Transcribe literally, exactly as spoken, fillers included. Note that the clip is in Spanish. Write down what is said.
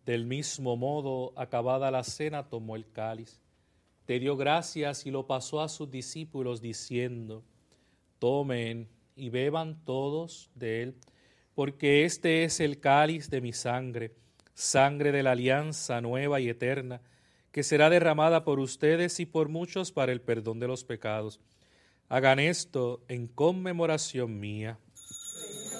Del mismo modo, acabada la cena, tomó el cáliz, te dio gracias y lo pasó a sus discípulos diciendo: tomen y beban todos de él, porque este es el cáliz de mi sangre, sangre de la alianza nueva y eterna, que será derramada por ustedes y por muchos para el perdón de los pecados. Hagan esto en conmemoración mía.